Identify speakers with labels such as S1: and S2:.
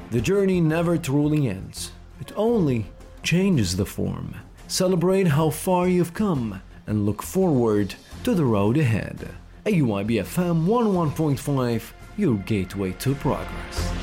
S1: The journey never truly ends, it only changes the form. Celebrate how far you've come and look forward to the road ahead. AUIB FM 101.5, your gateway to progress.